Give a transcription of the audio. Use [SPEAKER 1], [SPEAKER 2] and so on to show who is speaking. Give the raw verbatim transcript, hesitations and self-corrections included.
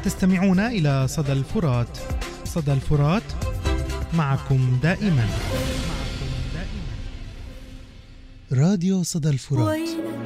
[SPEAKER 1] تستمعون إلى صدى الفرات. صدى الفرات معكم دائما. راديو صدى الفرات.